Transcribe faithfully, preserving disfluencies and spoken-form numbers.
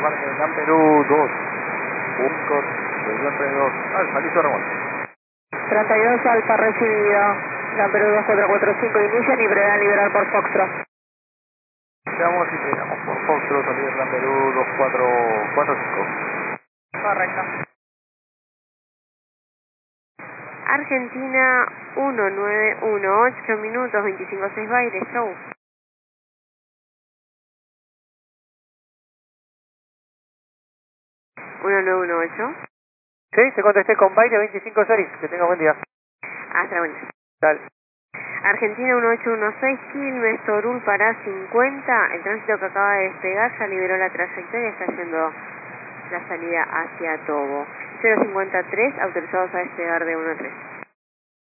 Margen Gran Perú dos, Uncor, Región treinta y dos, Alfa, listo remoto. treinta y dos Alfa recibido, Gran Perú dos cuatro cuatro cinco inician y prevean liberar por Foxtrot. Veamos si llegamos por Foxtrot, salida Gran Perú dos cuatro cuatro cinco. Correcto. Argentina uno nueve uno ocho minutos veinticinco seis baile, show. uno nueve uno ocho. Sí, te contesté con baile veinticinco seis, que tengas buen día. Hasta luego. Dale. Argentina uno ocho uno seis, Quilmes, Torul, Pará cincuenta. El tránsito que acaba de despegar ya liberó la trayectoria, está haciendo la salida hacia Togo. cero cincuenta y tres, autorizados a despegar de uno tres.